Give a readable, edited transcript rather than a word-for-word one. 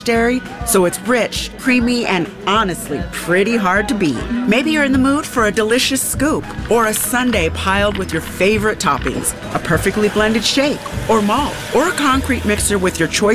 dairy, so it's rich, creamy, and honestly pretty hard to beat. Maybe you're in the mood for a delicious scoop or a sundae piled with your favorite toppings, a perfectly blended shake or malt, or a concrete mixer with your choice